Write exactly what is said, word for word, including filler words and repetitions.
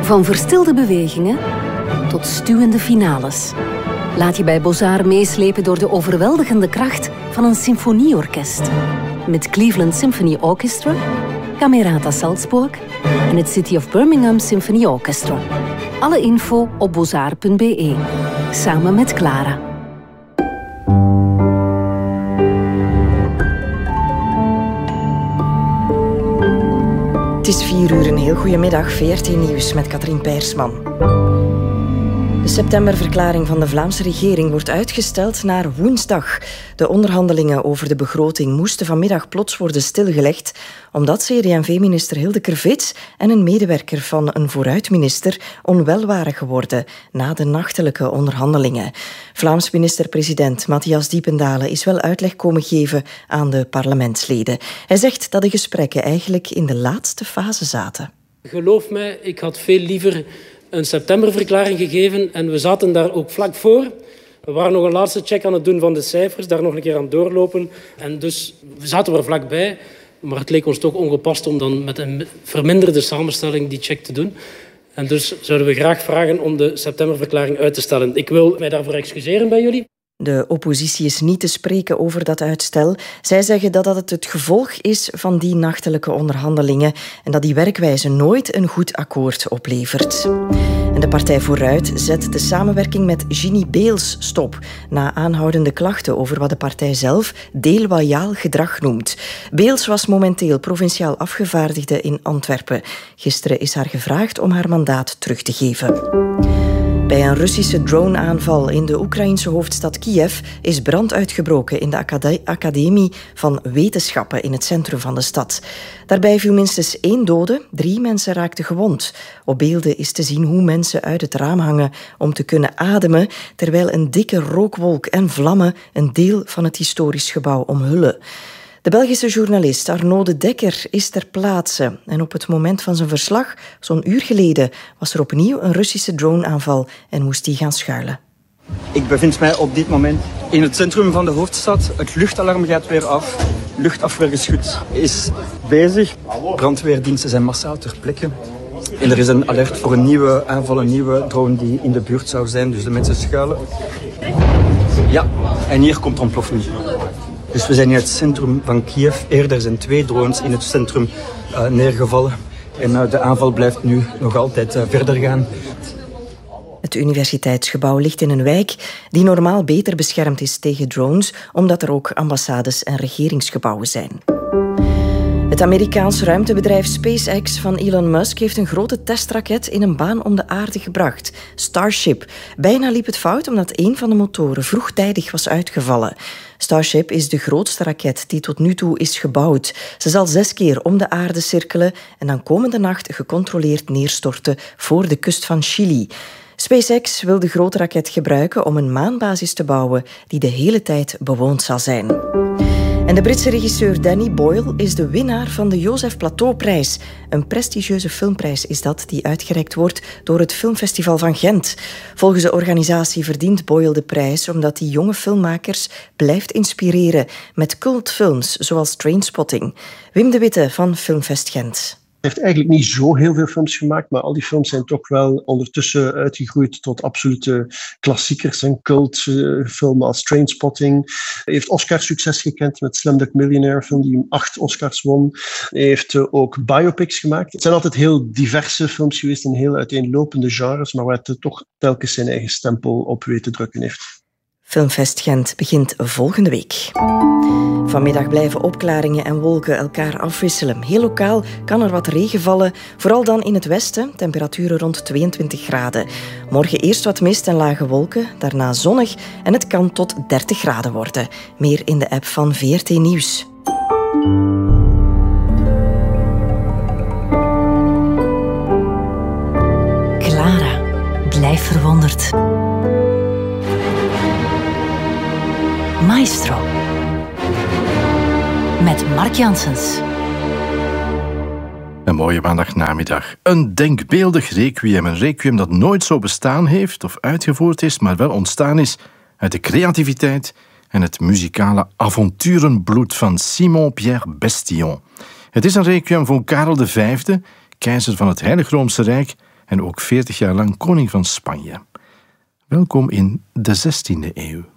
Van verstilde bewegingen tot stuwende finales. Laat je bij Beaux-Arts meeslepen door de overweldigende kracht van een symfonieorkest. Met Cleveland Symphony Orchestra, Camerata Salzburg en het City of Birmingham Symphony Orchestra. Alle info op beaux-arts punt be. Samen met Clara. Het is vier uur, een heel goede middag. V R T Nieuws met Katrien Peirsman. De septemberverklaring van de Vlaamse regering wordt uitgesteld naar woensdag. De onderhandelingen over de begroting moesten vanmiddag plots worden stilgelegd, omdat C D en V-minister Hilde Krevits en een medewerker van een vooruitminister onwel waren geworden na de nachtelijke onderhandelingen. Vlaams minister-president Matthias Diependalen is wel uitleg komen geven aan de parlementsleden. Hij zegt dat de gesprekken eigenlijk in de laatste fase zaten. Geloof mij, ik had veel liever een septemberverklaring gegeven en we zaten daar ook vlak voor. We waren nog een laatste check aan het doen van de cijfers, daar nog een keer aan het doorlopen. En dus we zaten er vlakbij, maar het leek ons toch ongepast om dan met een verminderde samenstelling die check te doen. En dus zouden we graag vragen om de septemberverklaring uit te stellen. Ik wil mij daarvoor excuseren bij jullie. De oppositie is niet te spreken over dat uitstel. Zij zeggen dat dat het, het gevolg is van die nachtelijke onderhandelingen en dat die werkwijze nooit een goed akkoord oplevert. En de Partij Vooruit zet de samenwerking met Ginny Beels stop na aanhoudende klachten over wat de partij zelf déloyaal gedrag noemt. Beels was momenteel provinciaal afgevaardigde in Antwerpen. Gisteren is haar gevraagd om haar mandaat terug te geven. Bij een Russische droneaanval in de Oekraïnse hoofdstad Kiev is brand uitgebroken in de acade- Academie van Wetenschappen in het centrum van de stad. Daarbij viel minstens één dode, drie mensen raakten gewond. Op beelden is te zien hoe mensen uit het raam hangen om te kunnen ademen, terwijl een dikke rookwolk en vlammen een deel van het historisch gebouw omhullen. De Belgische journalist Arnaud de Dekker is ter plaatse en op het moment van zijn verslag, zo'n uur geleden, was er opnieuw een Russische droneaanval en moest die gaan schuilen. Ik bevind mij op dit moment in het centrum van de hoofdstad. Het luchtalarm gaat weer af. Luchtafweergeschut is bezig. Brandweerdiensten zijn massaal ter plekke. En er is een alert voor een nieuwe aanval, een nieuwe drone die in de buurt zou zijn. Dus de mensen schuilen. Ja, en hier komt er ontploffing. Dus we zijn in het centrum van Kiev. Eerder zijn twee drones in het centrum uh, neergevallen. En uh, de aanval blijft nu nog altijd uh, verder gaan. Het universiteitsgebouw ligt in een wijk die normaal beter beschermd is tegen drones, omdat er ook ambassades en regeringsgebouwen zijn. Het Amerikaans ruimtebedrijf SpaceX van Elon Musk heeft een grote testraket in een baan om de aarde gebracht. Starship. Bijna liep het fout omdat een van de motoren vroegtijdig was uitgevallen. Starship is de grootste raket die tot nu toe is gebouwd. Ze zal zes keer om de aarde cirkelen en dan komende nacht gecontroleerd neerstorten voor de kust van Chili. SpaceX wil de grote raket gebruiken om een maanbasis te bouwen die de hele tijd bewoond zal zijn. En de Britse regisseur Danny Boyle is de winnaar van de Joseph Plateau-prijs. Een prestigieuze filmprijs is dat die uitgereikt wordt door het Filmfestival van Gent. Volgens de organisatie verdient Boyle de prijs omdat hij jonge filmmakers blijft inspireren met cultfilms zoals Trainspotting. Wim de Witte van Filmfest Gent. Hij heeft eigenlijk niet zo heel veel films gemaakt, maar al die films zijn toch wel ondertussen uitgegroeid tot absolute klassiekers. Een cultfilm als Trainspotting. Hij heeft Oscar-succes gekend met Slumdog Millionaire, een film die acht Oscars won. Hij heeft ook biopics gemaakt. Het zijn altijd heel diverse films geweest in heel uiteenlopende genres, maar waar het toch telkens zijn eigen stempel op weet te drukken heeft. Filmfest Gent begint volgende week. Vanmiddag blijven opklaringen en wolken elkaar afwisselen. Heel lokaal kan er wat regen vallen, vooral dan in het westen. Temperaturen rond tweeëntwintig graden. Morgen eerst wat mist en lage wolken, daarna zonnig en het kan tot dertig graden worden. Meer in de app van V R T Nieuws. Clara, blijf verwonderd. Maestro. Met Mark Janssens. Een mooie maandagnamiddag. Een denkbeeldig requiem. Een requiem dat nooit zo bestaan heeft of uitgevoerd is, maar wel ontstaan is uit de creativiteit en het muzikale avonturenbloed van Simon-Pierre Bestillon. Het is een requiem voor Karel de Vijfde, keizer van het Heilig Roomse Rijk, en ook veertig jaar lang koning van Spanje. Welkom in de zestiende eeuw.